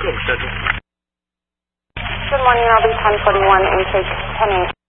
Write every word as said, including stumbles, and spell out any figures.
Good schedule. Good morning, I'll be ten forty-one, intake ten eight.